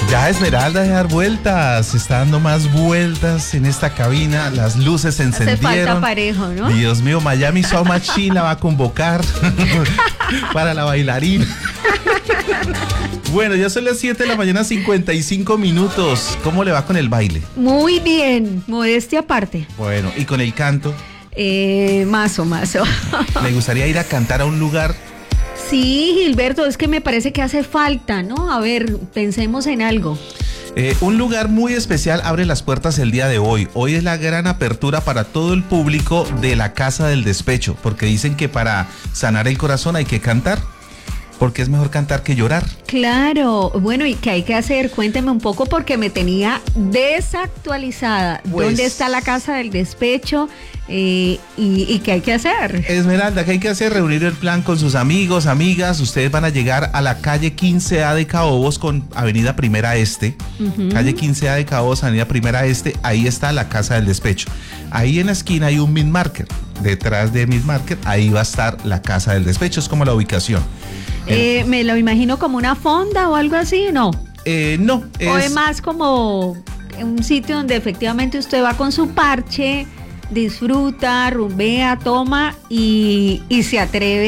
Ya Esmeralda de dar vueltas, está dando más vueltas en esta cabina, las luces se Hace falta encendieron. parejo, ¿no? Dios mío, Miami Sound Machine la va a convocar para la bailarina. Bueno, ya son las 7 de la mañana, 55 minutos. ¿Cómo le va con el baile? Muy bien, modestia aparte. Bueno, ¿y con el canto? Mazo. ¿Le gustaría ir a cantar a un lugar? Sí, Gilberto, es que me parece que hace falta, ¿no? A ver, pensemos en algo. Un lugar muy especial abre las puertas el día de hoy. Hoy es la gran apertura para todo el público de la Casa del Despecho, porque dicen que para sanar el corazón hay que cantar, porque es mejor cantar que llorar. Claro, bueno, ¿y qué hay que hacer? Cuénteme un poco porque me tenía desactualizada. Pues, ¿dónde está la Casa del Despecho? ¿Y qué hay que hacer? Esmeralda, ¿qué hay que hacer? Reunir el plan con sus amigos, amigas. Ustedes van a llegar a la calle 15A de Caobos con Avenida Primera Este. Calle 15A de Caobos, Avenida Primera Este. Ahí está la Casa del Despecho. Ahí en la esquina hay un Mid Market. Detrás de Mid Market, ahí va a estar la Casa del Despecho. Es como la ubicación. Me lo imagino como una fonda o algo así, ¿no? No. O es más como un sitio donde efectivamente usted va con su parche, disfruta, rumbea, toma y se atreve